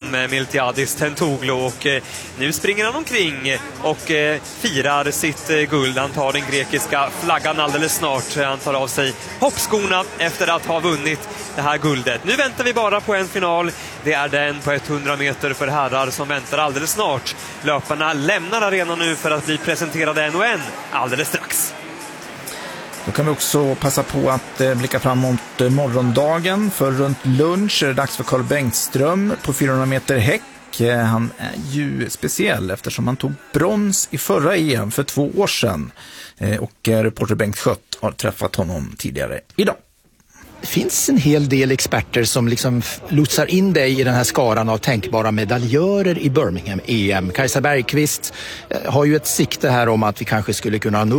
Miltiadis Tentoglu, och nu springer han omkring och firar sitt guld. Han tar den grekiska flaggan alldeles snart. Han tar av sig hoppskorna efter att ha vunnit det här guldet. Nu väntar vi bara på en final. Det är den på 100 meter för herrar som väntar alldeles snart. Löparna lämnar arenan nu för att bli presenterade en och en alldeles strax. Då kan vi också passa på att blicka fram mot morgondagen. För runt lunch är det dags för Carl Bengtström på 400 meter häck. Han är ju speciell eftersom han tog brons i förra EM för 2 år sedan. Och reporter Bengt Schött har träffat honom tidigare idag. Det finns en hel del experter som liksom lotsar in dig i den här skaran av tänkbara medaljörer i Birmingham EM. Kajsa Bergqvist har ju ett sikte här om att vi kanske skulle kunna nå